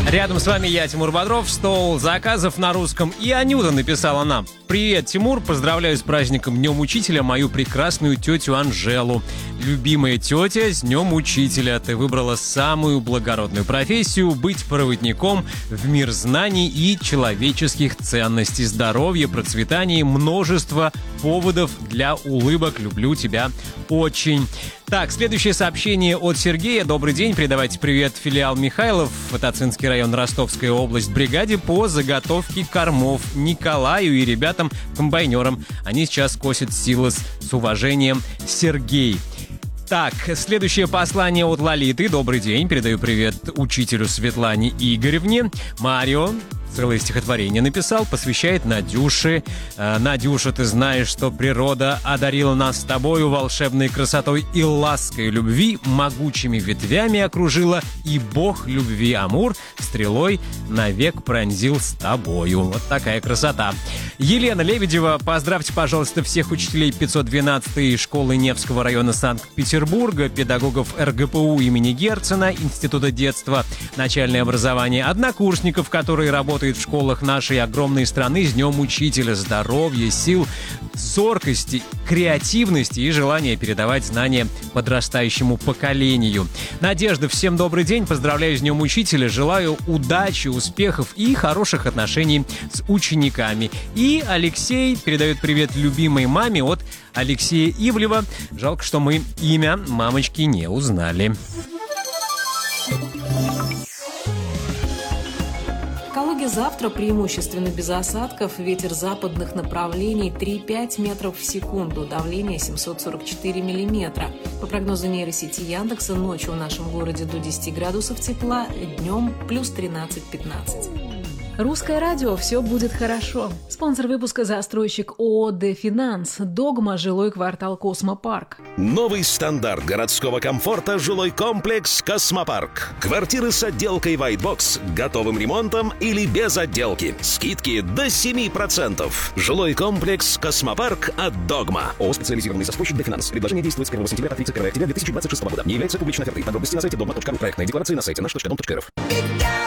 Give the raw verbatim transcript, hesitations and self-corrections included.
Рядом с вами я, Тимур Бодров. Стол заказов на русском. И Анюта написала нам: «Привет, Тимур, поздравляю с праздником Днем Учителя мою прекрасную тетю Анжелу. Любимая тетя, с Днем Учителя. Ты выбрала самую благородную профессию — быть проводником в мир знаний и человеческих ценностей. Здоровья, процветания, множество поводов для улыбок. Люблю тебя очень». Так, следующее сообщение от Сергея. Добрый день, передавайте привет филиал Михайлов, Фатоцинский район, Ростовская область, бригаде по заготовке кормов Николаю и ребятам-комбайнерам. Они сейчас косят силос. С уважением, Сергей. Так, следующее послание от Лолиты. Добрый день, передаю привет учителю Светлане Игоревне. Марио целое стихотворение написал, посвящает Надюше. Э, Надюша, ты знаешь, что природа одарила нас с тобою волшебной красотой и лаской любви, могучими ветвями окружила, и бог любви Амур стрелой навек пронзил с тобою. Вот такая красота. Елена Лебедева, поздравьте, пожалуйста, всех учителей пятьсот двенадцатой школы Невского района Санкт-Петербурга, педагогов эр гэ пэ у имени Герцена, Института детства, начальное образование, однокурсников, которые работают в школах нашей огромной страны, с Днем Учителя, здоровья, сил, зоркости, креативности и желания передавать знания подрастающему поколению. Надежда, всем добрый день, поздравляю с Днем Учителя, желаю удачи, успехов и хороших отношений с учениками. И Алексей передает привет любимой маме от Алексея Ивлева. Жалко, что мы имя мамочки не узнали. Завтра преимущественно без осадков, ветер западных направлений три-пять метров в секунду, давление семьсот сорок четыре миллиметра. По прогнозу нейросети Яндекса, ночью в нашем городе до десяти градусов тепла, днем плюс тринадцать-пятнадцать. Русское радио «Все будет хорошо». Спонсор выпуска — застройщик ООО «Дефинанс». Догма, жилой квартал «Космопарк». Новый стандарт городского комфорта — жилой комплекс «Космопарк». Квартиры с отделкой White Box, готовым ремонтом или без отделки. Скидки до семь процентов. Жилой комплекс «Космопарк» от Догма. ООО «Специализированный застройщик «Дефинанс». Предложение действует с первого сентября по тридцать первого октября две тысячи двадцать шестого года. Не является публичной офертой. Подробности на сайте догма точка ру. Проектная декларация на сайте наш точка дом точка эр эф.